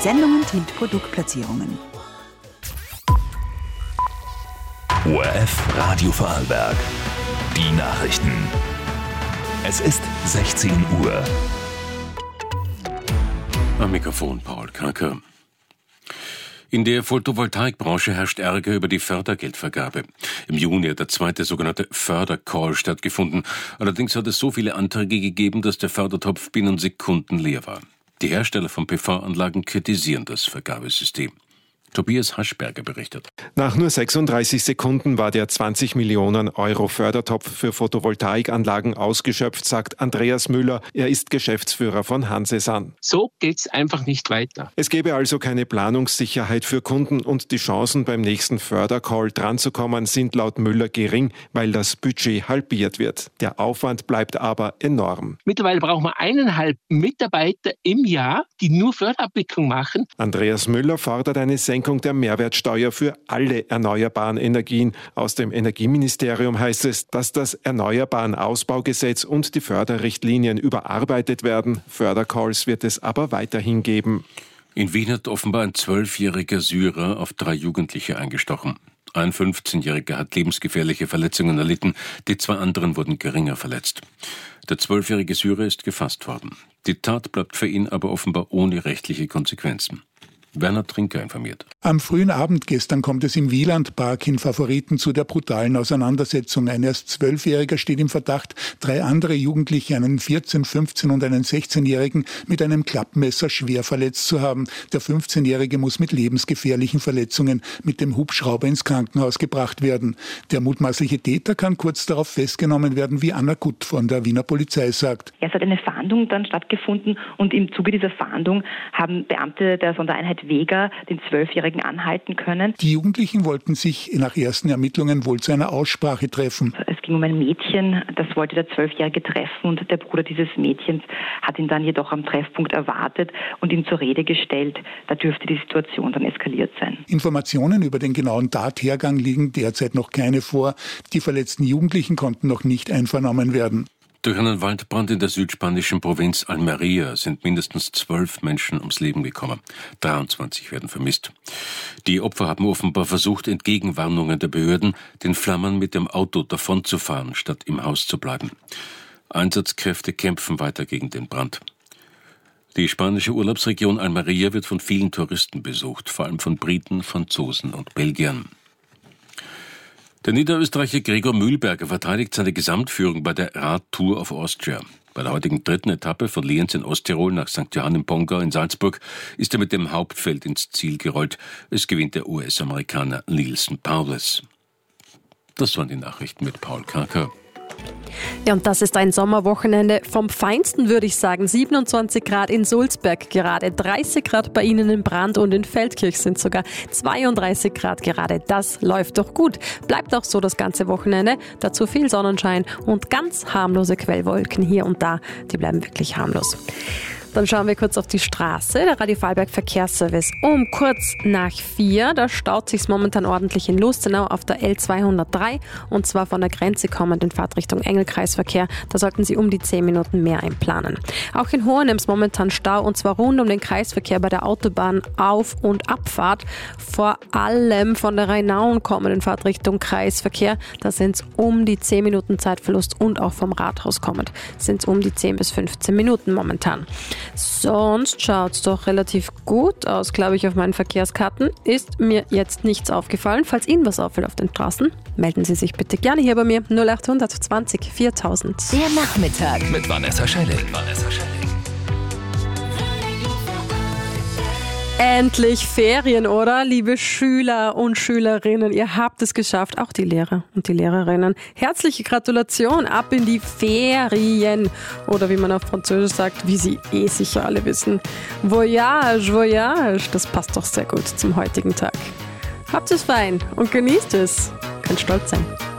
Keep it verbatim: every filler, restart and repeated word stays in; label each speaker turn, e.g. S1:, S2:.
S1: Sendungen dient Produktplatzierungen.
S2: O R F Radio Vorarlberg. Die Nachrichten. Es ist sechzehn Uhr.
S3: Am Mikrofon Paul Karker. In der Photovoltaikbranche herrscht Ärger über die Fördergeldvergabe. Im Juni hat der zweite sogenannte Fördercall stattgefunden. Allerdings hat es so viele Anträge gegeben, dass der Fördertopf binnen Sekunden leer war. Die Hersteller von P V-Anlagen kritisieren das Vergabesystem. Tobias Haschberger berichtet.
S4: Nach nur sechsunddreißig Sekunden war der zwanzig Millionen Euro Fördertopf für Photovoltaikanlagen ausgeschöpft, sagt Andreas Müller. Er ist Geschäftsführer von Hansesan.
S5: So geht's einfach nicht weiter.
S4: Es gäbe also keine Planungssicherheit für Kunden und die Chancen beim nächsten Fördercall dranzukommen sind laut Müller gering, weil das Budget halbiert wird. Der Aufwand bleibt aber enorm.
S5: Mittlerweile brauchen wir eineinhalb Mitarbeiter im Jahr, die nur Förderabwicklung machen.
S4: Andreas Müller fordert eine Senkung der Mehrwertsteuer für alle erneuerbaren Energien. Aus dem Energieministerium heißt es, dass das Erneuerbaren-Ausbaugesetz und die Förderrichtlinien überarbeitet werden. Fördercalls wird es aber weiterhin geben.
S3: In Wien hat offenbar ein zwölfjähriger Syrer auf drei Jugendliche eingestochen. Ein fünfzehnjähriger hat lebensgefährliche Verletzungen erlitten, die zwei anderen wurden geringer verletzt. Der zwölfjährige Syrer ist gefasst worden. Die Tat bleibt für ihn aber offenbar ohne rechtliche Konsequenzen. Werner Trinker informiert.
S6: Am frühen Abend gestern kommt es im Wielandpark in Favoriten zu der brutalen Auseinandersetzung. Ein erst Zwölfjähriger steht im Verdacht, drei andere Jugendliche, einen vierzehn-, fünfzehn- und einen sechzehnjährigen, mit einem Klappmesser schwer verletzt zu haben. Der fünfzehnjährige muss mit lebensgefährlichen Verletzungen mit dem Hubschrauber ins Krankenhaus gebracht werden. Der mutmaßliche Täter kann kurz darauf festgenommen werden, wie Anna Gutt von der Wiener Polizei sagt.
S7: Es hat eine Fahndung dann stattgefunden und im Zuge dieser Fahndung haben Beamte der Sondereinheit Vega den Zwölfjährigen anhalten können.
S6: Die Jugendlichen wollten sich nach ersten Ermittlungen wohl zu einer Aussprache treffen.
S7: Es ging um ein Mädchen, das wollte der Zwölfjährige treffen und der Bruder dieses Mädchens hat ihn dann jedoch am Treffpunkt erwartet und ihn zur Rede gestellt. Da dürfte die Situation dann eskaliert sein.
S6: Informationen über den genauen Tathergang liegen derzeit noch keine vor. Die verletzten Jugendlichen konnten noch nicht einvernommen werden.
S3: Durch einen Waldbrand in der südspanischen Provinz Almería sind mindestens zwölf Menschen ums Leben gekommen. dreiundzwanzig werden vermisst. Die Opfer haben offenbar versucht, entgegen Warnungen der Behörden, den Flammen mit dem Auto davonzufahren, statt im Haus zu bleiben. Einsatzkräfte kämpfen weiter gegen den Brand. Die spanische Urlaubsregion Almería wird von vielen Touristen besucht, vor allem von Briten, Franzosen und Belgiern. Der Niederösterreicher Gregor Mühlberger verteidigt seine Gesamtführung bei der Radtour of Austria. Bei der heutigen dritten Etappe von Lienz in Osttirol nach Sankt Johann im Pongau in Salzburg ist er mit dem Hauptfeld ins Ziel gerollt. Es gewinnt der U S-Amerikaner Neilson Powless. Das waren die Nachrichten mit Paul Karker.
S8: Ja, und das ist ein Sommerwochenende vom Feinsten, würde ich sagen. siebenundzwanzig Grad in Sulzberg gerade, dreißig Grad bei Ihnen in Brand und in Feldkirch sind sogar zweiunddreißig Grad gerade. Das läuft doch gut. Bleibt auch so das ganze Wochenende. Dazu viel Sonnenschein und ganz harmlose Quellwolken hier und da. Die bleiben wirklich harmlos. Dann schauen wir kurz auf die Straße. Der Radio Vorarlberg Verkehrsservice um kurz nach vier. Da staut sich's momentan ordentlich in Lustenau auf der L zweihundertdrei und zwar von der Grenze kommend in Fahrtrichtung Engelkreisverkehr. Da sollten Sie um die zehn Minuten mehr einplanen. Auch in Hohenems momentan Stau und zwar rund um den Kreisverkehr bei der Autobahn Auf- und Abfahrt. Vor allem von der Rheinauen kommend in Fahrtrichtung Kreisverkehr. Da sind es um die zehn Minuten Zeitverlust und auch vom Rathaus kommend sind es um die zehn bis fünfzehn Minuten momentan. Sonst schaut es doch relativ gut aus, glaube ich, auf meinen Verkehrskarten. Ist mir jetzt nichts aufgefallen. Falls Ihnen was auffällt auf den Straßen, melden Sie sich bitte gerne hier bei mir. null acht zwanzig viertausend.
S2: Der Nachmittag mit Vanessa Schelle. Vanessa Schelle.
S8: Endlich Ferien, oder? Liebe Schüler und Schülerinnen, ihr habt es geschafft. Auch die Lehrer und die Lehrerinnen. Herzliche Gratulation, ab in die Ferien. Oder wie man auf Französisch sagt, wie Sie eh sicher alle wissen. Voyage, Voyage. Das passt doch sehr gut zum heutigen Tag. Habt es fein und genießt es. Könnt stolz sein.